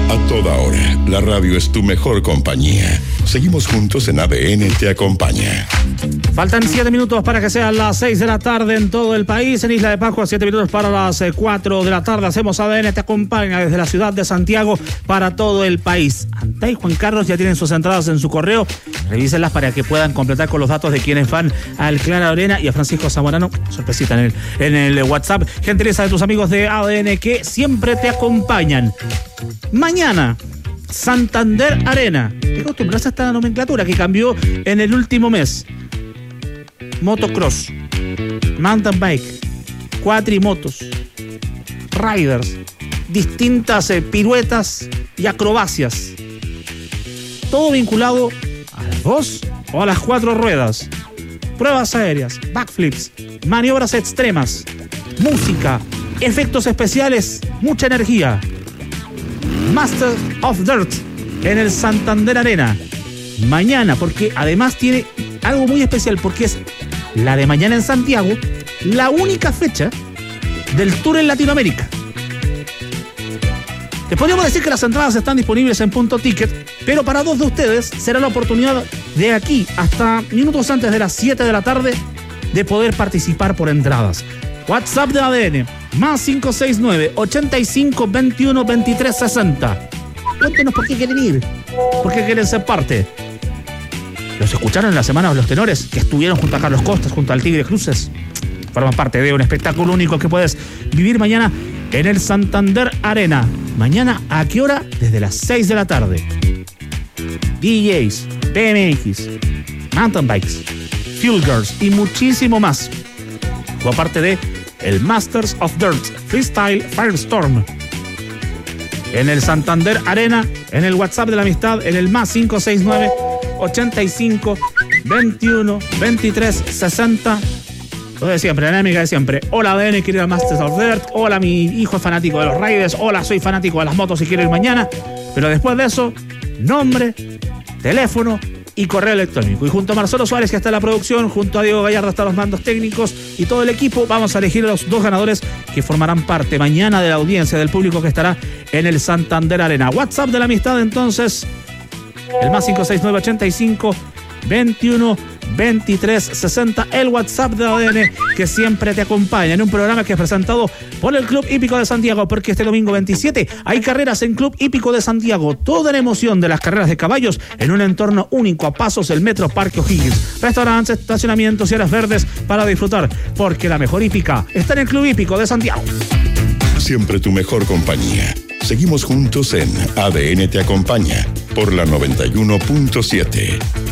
A toda hora, la radio es tu mejor compañía. Seguimos juntos en ADN Te Acompaña. Faltan 7 minutos para que sean las 6 de la tarde en todo el país. En Isla de Pascua, 7 minutos para las 4 de la tarde. Hacemos ADN Te Acompaña desde la ciudad de Santiago para todo el país. Anta y Juan Carlos ya tienen sus entradas en su correo. Revísenlas para que puedan completar con los datos de quienes van al Clara Arena y a Francisco Zamorano. Sorpresita en el WhatsApp. Gentileza de tus amigos de ADN que siempre te acompañan. Mañana, Santander Arena. ¿Te acostumbras a esta nomenclatura que cambió en el último mes? Motocross, mountain bike, cuatrimotos, riders, distintas piruetas y acrobacias. Todo vinculado a las 2 o a las 4 ruedas. Pruebas aéreas, backflips, maniobras extremas, música, efectos especiales, mucha energía. Masters of Dirt en el Santander Arena. Mañana, porque además tiene algo muy especial, porque es la de mañana en Santiago, la única fecha del tour en Latinoamérica. Les podríamos decir que las entradas están disponibles en Punto Ticket, pero para 2 de ustedes será la oportunidad de aquí hasta minutos antes de las 7 de la tarde de poder participar por entradas. WhatsApp de ADN, más 569 85 21 23 60. Cuéntenos por qué quieren ir, por qué quieren ser parte. ¿Los escucharon en la semana los tenores que estuvieron junto a Carlos Costas, junto al Tigre Cruces? Forman parte de un espectáculo único que puedes vivir mañana en el Santander Arena. Mañana, ¿a qué hora? Desde las 6 de la tarde. DJs, BMX, mountain bikes, fuel girls y muchísimo más. Como parte de el Masters of Dirt Freestyle Firestorm. En el Santander Arena, en el WhatsApp de la amistad, en el más 569 85 21 23 60. Lo de siempre, la dinámica de siempre. Hola ADN, quiero ir al Masters of Dirt. Hola, mi hijo es fanático de los Raiders. Hola, soy fanático de las motos y quiero ir mañana. Pero después de eso, nombre, teléfono y correo electrónico. Y junto a Marcelo Suárez, que está en la producción, junto a Diego Gallardo, hasta los mandos técnicos y todo el equipo, vamos a elegir a los 2 ganadores que formarán parte mañana de la audiencia del público que estará en el Santander Arena. WhatsApp de la amistad, entonces, el más 569 85 21 23 60, el WhatsApp de ADN que siempre te acompaña en un programa que es presentado por el Club Hípico de Santiago, porque este domingo 27 hay carreras en Club Hípico de Santiago. Toda la emoción de las carreras de caballos en un entorno único a pasos del Metro Parque O'Higgins. Restaurantes, estacionamientos y áreas verdes para disfrutar, porque la mejor hípica está en el Club Hípico de Santiago. Siempre tu mejor compañía. Seguimos juntos en ADN Te Acompaña por la 91.7.